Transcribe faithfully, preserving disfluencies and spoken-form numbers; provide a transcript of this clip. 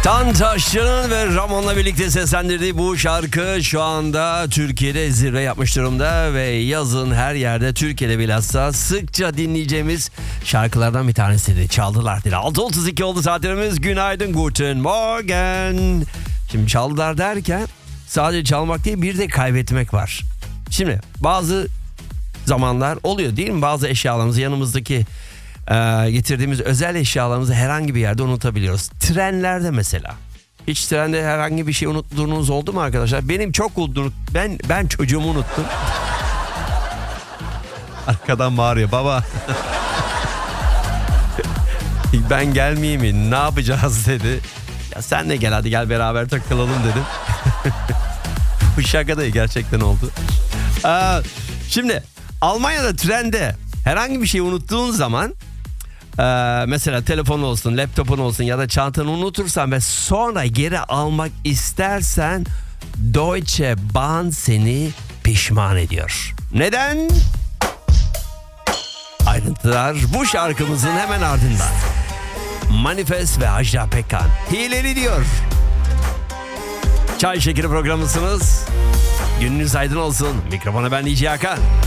Tantaşçı'nın ve Ramon'la birlikte seslendirdiği bu şarkı şu anda Türkiye'de zirve yapmış durumda ve yazın her yerde, Türkiye'de bilhassa sıkça dinleyeceğimiz şarkılardan bir tanesiydi. Çaldılar dedi. altı otuz iki oldu saatlerimiz. Günaydın, guten morgen. Şimdi çaldılar derken sadece çalmak değil, bir de kaybetmek var. Şimdi bazı zamanlar oluyor değil mi? Bazı eşyalarımızı, yanımızdaki e, getirdiğimiz özel eşyalarımızı herhangi bir yerde unutabiliyoruz. Trenlerde mesela. Hiç trende herhangi bir şey unuttuğunuz oldu mu arkadaşlar? Benim çok unuttum. Ben ben çocuğumu unuttum. Arkadan bağırıyor baba. Ben gelmeyeyim mi? Ne yapacağız dedi. Ya sen de gel, hadi gel beraber takılalım dedim. Bu şaka da gerçekten oldu. Aa, şimdi Almanya'da trende herhangi bir şeyi unuttuğun zaman, e, mesela telefon olsun, laptopun olsun ya da çantanı unutursan ve sonra geri almak istersen Deutsche Bahn seni pişman ediyor. Neden? Ayrıntılar bu şarkımızın hemen ardından. Manifest ve Ajda Pekkan hileli diyor. Çay Şekeri programısınız. Gününüz aydın olsun. Mikrofona ben D J Hakan.